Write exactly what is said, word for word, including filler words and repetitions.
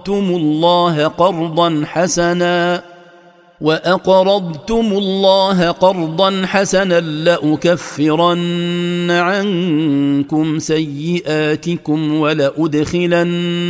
وأقرضتم الله قرضا حسنا وأقرضتم الله قرضا حسنا لأكفرن عنكم سيئاتكم ولأدخلن